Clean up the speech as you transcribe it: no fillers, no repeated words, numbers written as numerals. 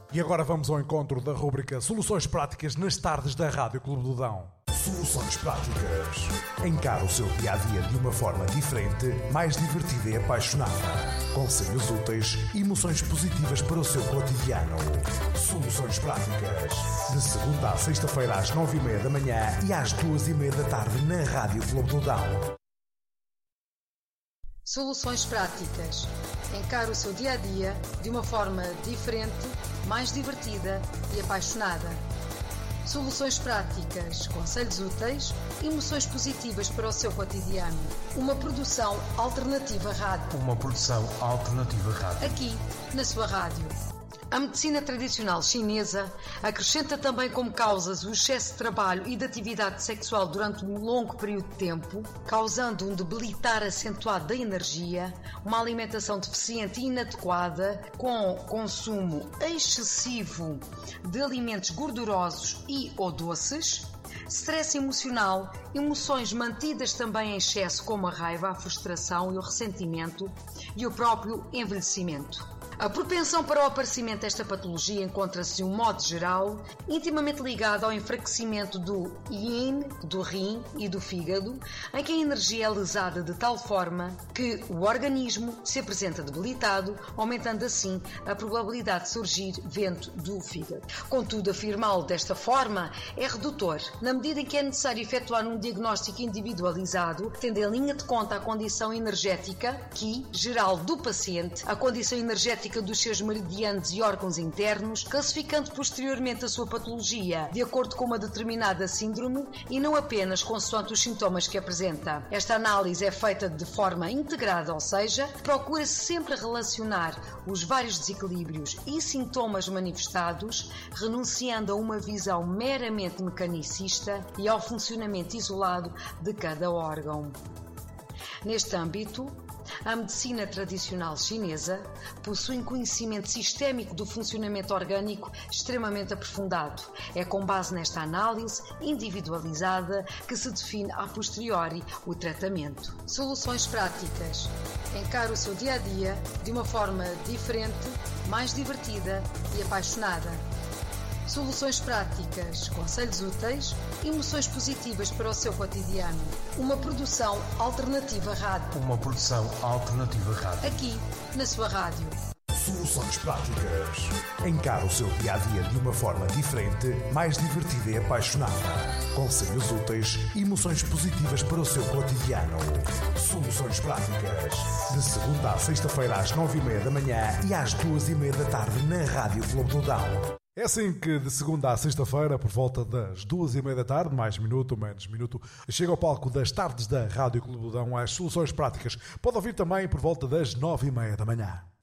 E agora vamos ao encontro da rúbrica Soluções Práticas nas tardes da Rádio Clube do Dão. Soluções práticas. Encara o seu dia-a-dia de uma forma diferente, mais divertida e apaixonada. Conselhos úteis e emoções positivas para o seu cotidiano. Soluções práticas. De segunda à sexta-feira às 9h30 da manhã e às 2h30 da tarde na Rádio Clube do Dão. Soluções práticas. Encare o seu dia-a-dia de uma forma diferente, mais divertida e apaixonada. Soluções práticas, conselhos úteis e emoções positivas para o seu cotidiano. Uma produção alternativa rádio. Aqui, na sua rádio. A medicina tradicional chinesa acrescenta também como causas o excesso de trabalho e de atividade sexual durante um longo período de tempo, causando um debilitar acentuado da energia, uma alimentação deficiente e inadequada, com consumo excessivo de alimentos gordurosos e ou doces, stress emocional, emoções mantidas também em excesso como a raiva, a frustração e o ressentimento e o próprio envelhecimento. A propensão para o aparecimento desta patologia encontra-se, de um modo geral, intimamente ligada ao enfraquecimento do yin, do rim e do fígado, em que a energia é lesada de tal forma que o organismo se apresenta debilitado, aumentando assim a probabilidade de surgir vento do fígado. Contudo, afirmá-lo desta forma é redutor, na medida em que é necessário efetuar um diagnóstico individualizado, tendo em linha de conta a condição energética, geral do paciente, a condição energética dos seus meridianos e órgãos internos, classificando posteriormente a sua patologia de acordo com uma determinada síndrome e não apenas consoante os sintomas que apresenta. Esta análise é feita de forma integrada, ou seja, procura-se sempre relacionar os vários desequilíbrios e sintomas manifestados, renunciando a uma visão meramente mecanicista e ao funcionamento isolado de cada órgão. Neste âmbito, a medicina tradicional chinesa possui um conhecimento sistémico do funcionamento orgânico extremamente aprofundado. É com base nesta análise individualizada que se define a posteriori o tratamento. Soluções práticas. Encare o seu dia-a-dia de uma forma diferente, mais divertida e apaixonada. Soluções práticas, conselhos úteis e emoções positivas para o seu cotidiano. Uma produção alternativa rádio. Aqui, na sua rádio. Soluções práticas. Encara o seu dia-a-dia de uma forma diferente, mais divertida e apaixonada. Conselhos úteis e emoções positivas para o seu cotidiano. Soluções práticas. De segunda à sexta-feira às 9h30 da manhã e às 2h30 da tarde na Rádio Clube do Dão. É assim que de segunda à sexta-feira, por volta das 2h30 da tarde, mais minuto, menos minuto, chega ao palco das tardes da Rádio Clube do Dão as Soluções Práticas. Pode ouvir também por volta das 9h30 da manhã.